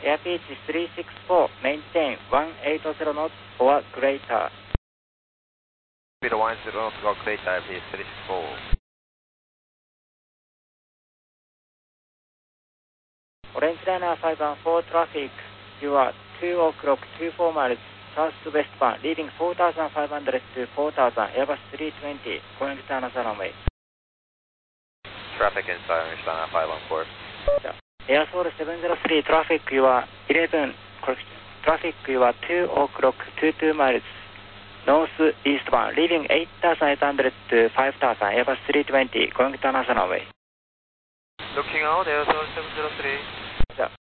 Air pitch 364, maintain 180 knots or greater. Speed 180 knots or greater, Air pitch 364. Orange Liner 514 traffic, you are 2 o'clock 24 miles southwestbound, leading 4,500 to 4,000, Airbus 320, going to another runway. Traffic inside Orange Liner 514. Air Soul 703 traffic, you are 11, correction, traffic, you are 2 o'clock 22 miles northeastbound, leaving 8,800 to 5,000, Airbus 320, going to another runway. Looking out, Air Soul 703.